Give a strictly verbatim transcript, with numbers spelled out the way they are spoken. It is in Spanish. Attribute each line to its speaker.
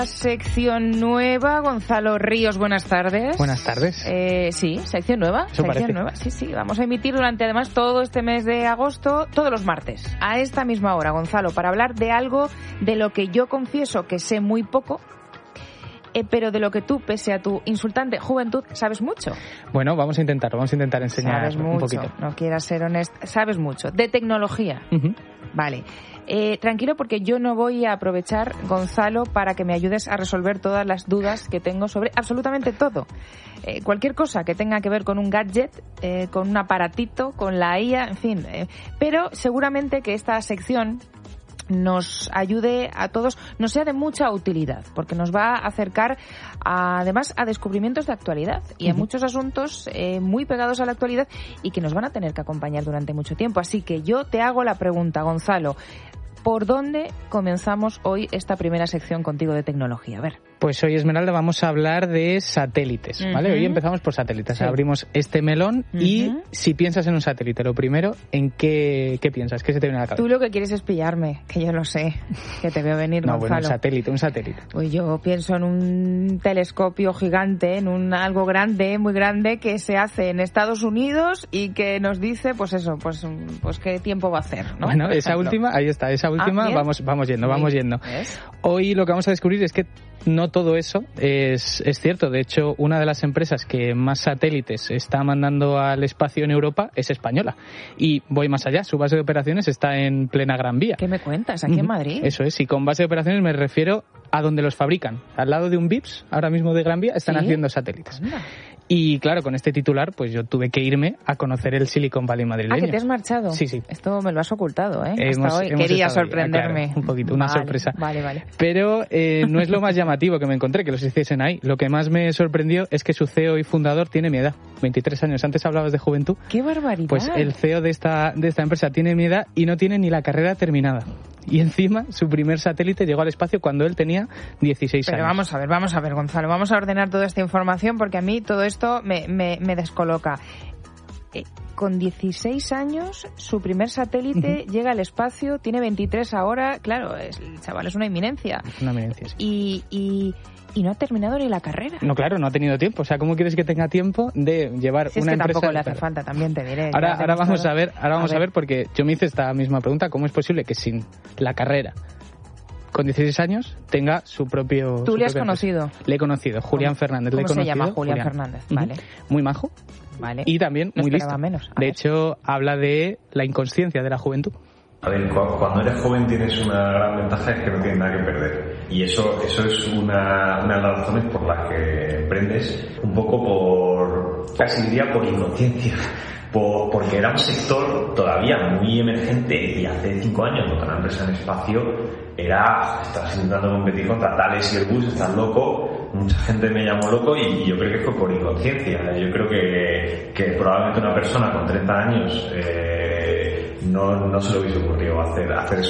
Speaker 1: Sección nueva, Gonzalo Ríos, buenas tardes.
Speaker 2: Buenas tardes.
Speaker 1: Eh, sí, sección nueva.
Speaker 2: Eso
Speaker 1: sección
Speaker 2: parece.
Speaker 1: nueva, sí, sí. Vamos a emitir durante además todo este mes de agosto, todos los martes, a esta misma hora, Gonzalo, para hablar de algo de lo que yo confieso que sé muy poco, eh, pero de lo que tú, pese a tu insultante juventud, sabes mucho.
Speaker 2: Bueno, vamos a intentarlo, vamos a intentar enseñar
Speaker 1: sabes
Speaker 2: un
Speaker 1: mucho,
Speaker 2: poquito.
Speaker 1: No quieras ser honesta, sabes mucho. De tecnología.
Speaker 2: Uh-huh.
Speaker 1: Vale. Eh, tranquilo, porque yo no voy a aprovechar, Gonzalo, para que me ayudes a resolver todas las dudas que tengo sobre absolutamente todo. Eh, cualquier cosa que tenga que ver con un gadget, eh, con un aparatito, con la I A, en fin. Eh, pero seguramente que esta sección nos ayude a todos, nos sea de mucha utilidad, porque nos va a acercar a, además a descubrimientos de actualidad y a uh-huh. muchos asuntos eh, muy pegados a la actualidad y que nos van a tener que acompañar durante mucho tiempo. Así que yo te hago la pregunta, Gonzalo, ¿por dónde comenzamos hoy esta primera sección contigo de tecnología? A ver.
Speaker 2: Pues hoy, Esmeralda, vamos a hablar de satélites, ¿vale? Uh-huh. Hoy empezamos por satélites. Sí. Abrimos este melón uh-huh. y si piensas en un satélite, lo primero, ¿en qué, qué piensas? ¿Qué se te viene a la cabeza?
Speaker 1: Tú lo que quieres es pillarme, que yo lo sé, que te veo venir,
Speaker 2: no,
Speaker 1: Gonzalo.
Speaker 2: Bueno, un satélite, un satélite.
Speaker 1: Pues yo pienso en un telescopio gigante, en un algo grande, muy grande, que se hace en Estados Unidos y que nos dice, pues eso, pues, pues qué tiempo va a hacer, ¿no?
Speaker 2: Bueno, esa última, ahí está, esa última, ah, vamos, vamos yendo, vamos yendo. ¿Ves? Hoy lo que vamos a descubrir es que no todo eso es, es cierto. De hecho, una de las empresas que más satélites está mandando al espacio en Europa es española. Y voy más allá, su base de operaciones está en plena Gran Vía.
Speaker 1: ¿Qué me cuentas? ¿Aquí en Madrid?
Speaker 2: Eso es, y con base de operaciones me refiero a donde los fabrican. Al lado de un Vips, ahora mismo de Gran Vía, están ¿Sí? haciendo satélites. Anda. Y claro, con este titular, pues yo tuve que irme a conocer el Silicon Valley madrileño.
Speaker 1: Ah, ¿que te has marchado?
Speaker 2: Sí, sí.
Speaker 1: Esto me lo has ocultado, ¿eh?
Speaker 2: Hemos,
Speaker 1: Hasta hoy. Quería sorprenderme.
Speaker 2: Ahí, claro, un poquito, una
Speaker 1: vale,
Speaker 2: sorpresa.
Speaker 1: Vale, vale.
Speaker 2: Pero eh, no es lo más llamativo que me encontré, que los hiciesen ahí. Lo que más me sorprendió es que su C E O y fundador tiene mi edad, veintitrés años. Antes hablabas de juventud.
Speaker 1: ¡Qué barbaridad!
Speaker 2: Pues el C E O de esta, de esta empresa tiene mi edad y no tiene ni la carrera terminada. Y encima, su primer satélite llegó al espacio cuando él tenía dieciséis
Speaker 1: Pero
Speaker 2: años.
Speaker 1: Pero vamos a ver, vamos a ver, Gonzalo. Vamos a ordenar toda esta información porque a mí todo esto me, me, me descoloca. Eh, con dieciséis años, su primer satélite uh-huh. llega al espacio, tiene veintitrés ahora. Claro, es, el chaval es una eminencia.
Speaker 2: Es una eminencia, sí.
Speaker 1: Y... y Y no ha terminado ni la carrera.
Speaker 2: No, claro, no ha tenido tiempo. O sea, ¿cómo quieres que tenga tiempo de llevar
Speaker 1: si
Speaker 2: una
Speaker 1: es que
Speaker 2: empresa?
Speaker 1: Tampoco le hace falta, también te diré.
Speaker 2: Ahora, ahora vamos a ver, ahora vamos a ver.
Speaker 1: a ver,
Speaker 2: porque yo me hice esta misma pregunta. ¿Cómo es posible que sin la carrera, con dieciséis años, tenga su propio...
Speaker 1: ¿Tú
Speaker 2: su
Speaker 1: le has
Speaker 2: propia
Speaker 1: conocido?
Speaker 2: Empresa? Le he conocido, Julián Fernández.
Speaker 1: ¿Cómo
Speaker 2: le he
Speaker 1: se
Speaker 2: conocido,
Speaker 1: llama Julián,
Speaker 2: Julián
Speaker 1: Fernández? Vale.
Speaker 2: Uh-huh. Muy majo.
Speaker 1: Vale.
Speaker 2: Y también
Speaker 1: no
Speaker 2: muy listo.
Speaker 1: Menos.
Speaker 2: De
Speaker 1: ver.
Speaker 2: hecho, habla de la inconsciencia de la juventud.
Speaker 3: A ver, cuando eres joven tienes una gran ventaja, es que no tienes nada que perder. Y eso eso es una, una de las razones por las que emprendes, un poco por, casi diría por inconsciencia. Por, porque era un sector todavía muy emergente y hace cinco años montar una empresa en espacio era, estás intentando competir contra Thales y Airbus, estás loco, mucha gente me llamó loco y yo creo que fue por inconsciencia. Yo creo que, que probablemente una persona con treinta años eh, no, no se le hubiese ocurrido hacer, hacer eso